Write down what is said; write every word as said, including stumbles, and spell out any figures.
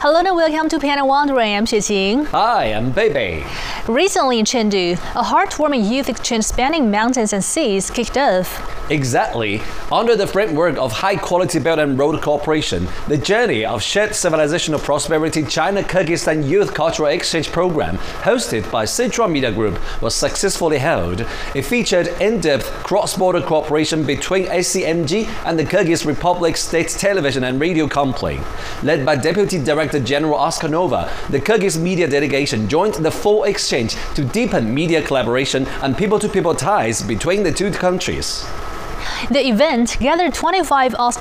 Hello and welcome to Piano Wandering. I'm Xueqing. Hi, I'm Beibei. Recently in Chengdu, a heartwarming youth exchange spanning mountains and seas kicked off. Exactly. Under the framework of high-quality Belt and Road Cooperation, the Journey of Shared Civilizational Prosperity China-Kyrgyzstan Youth Cultural Exchange Program, hosted by Sichuan Media Group, was successfully held. It featured in-depth cross-border cooperation between S C M G and the Kyrgyz Republic State Television and Radio Company. Led by Deputy Director General Oskar Nova, the Kyrgyz media delegation joined the full exchange to deepen media collaboration and people-to-people ties between the two countries. The event gathered twenty-five